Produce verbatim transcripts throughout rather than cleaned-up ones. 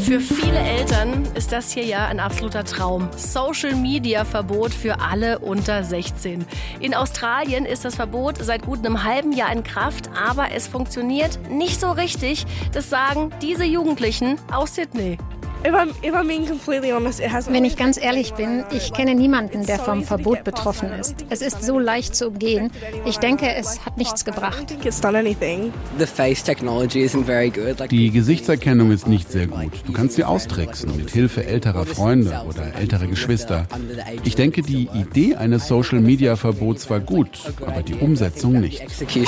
Für viele Eltern ist das hier ja ein absoluter Traum. Social-Media-Verbot für alle unter sechzehn. In Australien ist das Verbot seit gut einem halben Jahr in Kraft, aber es funktioniert nicht so richtig. Das sagen diese Jugendlichen aus Sydney. Wenn ich ganz ehrlich bin, ich kenne niemanden, der vom Verbot betroffen ist. Es ist so leicht zu umgehen. Ich denke, es hat nichts gebracht. Die Gesichtserkennung ist nicht sehr gut. Du kannst sie austricksen mit Hilfe älterer Freunde oder älterer Geschwister. Ich denke, die Idee eines Social-Media-Verbots war gut, aber die Umsetzung nicht.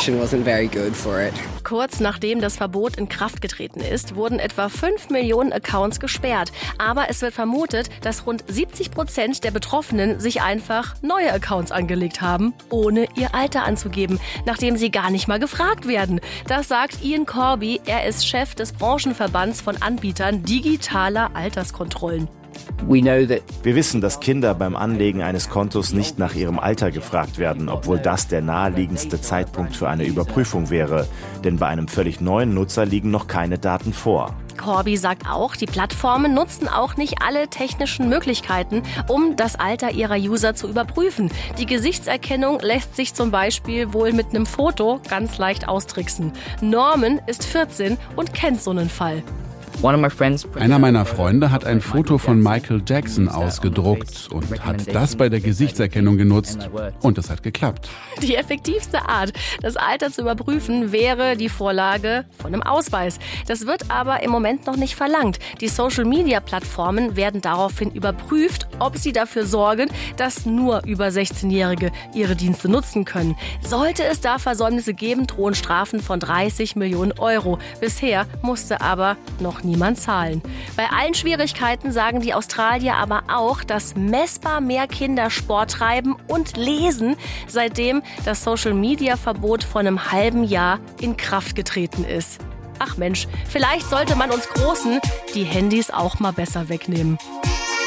Kurz nachdem das Verbot in Kraft getreten ist, wurden etwa fünf Millionen Accounts gesperrt. Aber es wird vermutet, dass rund siebzig Prozent der Betroffenen sich einfach neue Accounts angelegt haben, ohne ihr Alter anzugeben, nachdem sie gar nicht mal gefragt werden. Das sagt Ian Corby, er ist Chef des Branchenverbands von Anbietern digitaler Alterskontrollen. Wir wissen, dass Kinder beim Anlegen eines Kontos nicht nach ihrem Alter gefragt werden, obwohl das der naheliegendste Zeitpunkt für eine Überprüfung wäre. Denn bei einem völlig neuen Nutzer liegen noch keine Daten vor. Corby sagt auch, die Plattformen nutzen auch nicht alle technischen Möglichkeiten, um das Alter ihrer User zu überprüfen. Die Gesichtserkennung lässt sich zum Beispiel wohl mit einem Foto ganz leicht austricksen. Norman ist vierzehn und kennt so einen Fall. Einer meiner Freunde hat ein Foto von Michael Jackson ausgedruckt und hat das bei der Gesichtserkennung genutzt. Und es hat geklappt. Die effektivste Art, das Alter zu überprüfen, wäre die Vorlage von einem Ausweis. Das wird aber im Moment noch nicht verlangt. Die Social-Media-Plattformen werden daraufhin überprüft, ob sie dafür sorgen, dass nur über sechzehnjährige ihre Dienste nutzen können. Sollte es da Versäumnisse geben, drohen Strafen von dreißig Millionen Euro. Bisher musste aber noch niemand zahlen. Bei allen Schwierigkeiten sagen die Australier aber auch, dass messbar mehr Kinder Sport treiben und lesen, seitdem das Social-Media-Verbot vor einem halben Jahr in Kraft getreten ist. Ach Mensch, vielleicht sollte man uns Großen die Handys auch mal besser wegnehmen.